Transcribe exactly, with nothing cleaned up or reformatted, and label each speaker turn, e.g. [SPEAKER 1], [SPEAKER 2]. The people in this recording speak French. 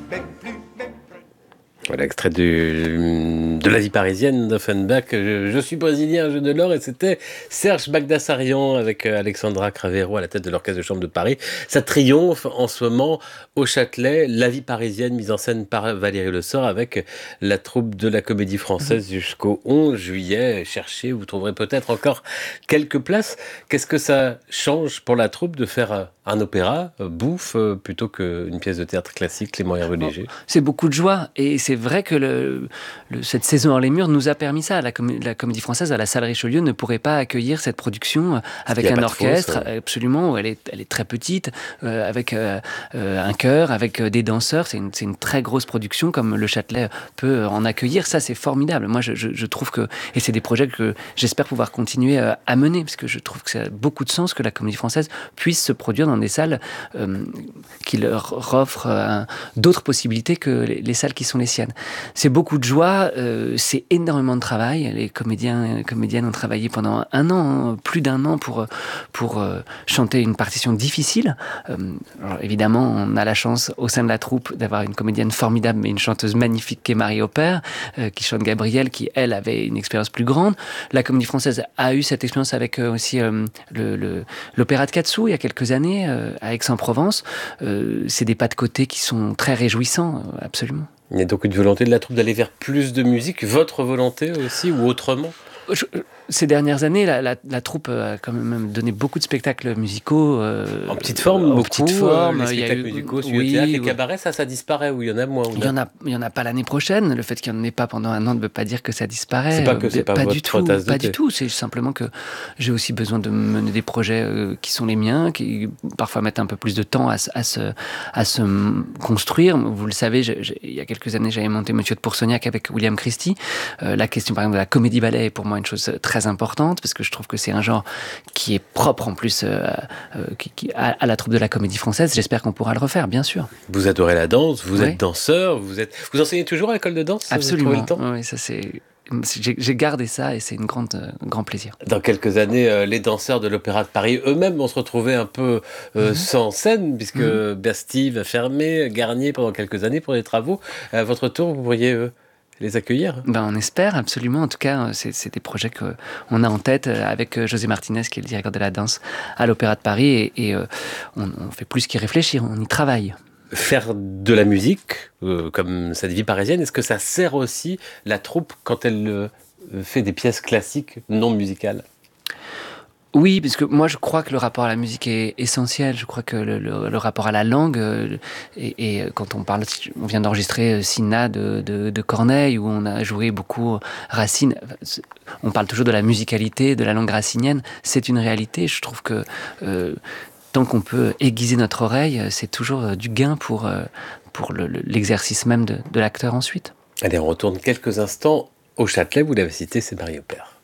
[SPEAKER 1] Voilà, extrait du, de la vie parisienne d'Offenbach. Je, je suis brésilien, jeu de l'or, et c'était Serge Bagdasarian avec Alexandra Cravero à la tête de l'Orchestre de Chambre de Paris. Ça triomphe en ce moment au Châtelet, la vie parisienne mise en scène par Valérie Lessort avec la troupe de la Comédie Française jusqu'au onze juillet. Cherchez, vous trouverez peut-être encore quelques places. Qu'est-ce que ça change pour la troupe de faire un opéra, bouffe, plutôt qu'une pièce de théâtre classique, Clément Hervé Léger?
[SPEAKER 2] C'est beaucoup de joie, et c'est vrai que le, le, cette saison hors les murs nous a permis ça. La, com- la Comédie Française à la Salle Richelieu ne pourrait pas accueillir cette production avec un orchestre, fausse, ouais. Absolument, elle est, elle est très petite, euh, avec euh, euh, un chœur, avec euh, des danseurs. C'est une, c'est une très grosse production, comme le Châtelet peut en accueillir. Ça, c'est formidable. Moi, je, je, je trouve que, et c'est des projets que j'espère pouvoir continuer euh, à mener, parce que je trouve que ça a beaucoup de sens que la Comédie Française puisse se produire dans des salles euh, qui leur offrent euh, d'autres possibilités que les, les salles qui sont les siennes. C'est beaucoup de joie, euh, c'est énormément de travail. Les comédiens et comédiennes ont travaillé pendant un an, hein, plus d'un an pour, pour euh, chanter une partition difficile. Euh, alors évidemment, on a la chance au sein de la troupe d'avoir une comédienne formidable, mais une chanteuse magnifique qui est Marie Aubert, euh, qui chante Gabrielle, qui elle avait une expérience plus grande. La Comédie Française a eu cette expérience avec euh, aussi euh, le, le, l'opéra de Katsu il y a quelques années euh, à Aix-en-Provence. Euh, c'est des pas de côté qui sont très réjouissants, euh, absolument.
[SPEAKER 1] Il y a donc une volonté de la troupe d'aller vers plus de musique, votre volonté aussi, ou autrement?
[SPEAKER 2] Je, ces dernières années, la, la, la troupe a quand même donné beaucoup de spectacles musicaux. Euh,
[SPEAKER 1] en petite forme,
[SPEAKER 2] en
[SPEAKER 1] beaucoup.
[SPEAKER 2] Petite forme,
[SPEAKER 1] euh, les spectacles
[SPEAKER 2] il y a eu,
[SPEAKER 1] musicaux, sur
[SPEAKER 2] oui,
[SPEAKER 1] le théâtre, les
[SPEAKER 2] oui.
[SPEAKER 1] cabarets, ça, ça disparaît, ou il y en a moins?
[SPEAKER 2] Il y en a, il y en a pas l'année prochaine. Le fait qu'il n'y en ait pas pendant un an ne veut pas dire que ça disparaît.
[SPEAKER 1] C'est pas que c'est pas,
[SPEAKER 2] pas
[SPEAKER 1] votre
[SPEAKER 2] du tout,
[SPEAKER 1] tasse de
[SPEAKER 2] pas
[SPEAKER 1] thé.
[SPEAKER 2] du tout. C'est simplement que j'ai aussi besoin de mener des projets euh, qui sont les miens, qui parfois mettent un peu plus de temps à, à se, à se construire. Vous le savez, j'ai, j'ai, il y a quelques années, j'avais monté Monsieur de Pourceaugnac avec William Christie. Euh, la question, par exemple, de la comédie-ballet est pour moi une chose très importante, parce que je trouve que c'est un genre qui est propre en plus euh, euh, qui, qui, à, à la troupe de la Comédie Française. J'espère qu'on pourra le refaire, bien sûr.
[SPEAKER 1] Vous adorez la danse, vous
[SPEAKER 2] oui.
[SPEAKER 1] êtes danseur, vous êtes, vous enseignez toujours à l'école de danse?
[SPEAKER 2] Absolument.
[SPEAKER 1] Vous trouvez le temps?
[SPEAKER 2] Oui, ça c'est. J'ai, j'ai gardé ça et c'est une grande, euh, un grand plaisir.
[SPEAKER 1] Dans quelques années, euh, les danseurs de l'Opéra de Paris eux-mêmes vont se retrouver un peu euh, mm-hmm. sans scène, puisque mm-hmm. Bastille va fermer, Garnier pendant quelques années pour les travaux. À votre tour, vous pourriez euh, les accueillir?
[SPEAKER 2] Ben, on espère, absolument. En tout cas, c'est, c'est des projets qu'on a en tête avec José Martinez, qui est le directeur de la danse à l'Opéra de Paris. Et, et euh, on, on fait plus qu'y réfléchir, on y travaille.
[SPEAKER 1] Faire de la musique, euh, comme cette vie parisienne, est-ce que ça sert aussi la troupe quand elle euh, fait des pièces classiques non musicales?
[SPEAKER 2] Oui, parce que moi je crois que le rapport à la musique est essentiel. Je crois que le, le, le rapport à la langue, euh, et, et quand on parle, on vient d'enregistrer Cinna de, de, de Corneille, où on a joué beaucoup Racine. On parle toujours de la musicalité, de la langue racinienne. C'est une réalité. Je trouve que euh, tant qu'on peut aiguiser notre oreille, c'est toujours du gain pour, pour le, l'exercice même de, de l'acteur ensuite.
[SPEAKER 1] Allez, on retourne quelques instants au Châtelet. Vous l'avez cité, c'est Marie Aubert.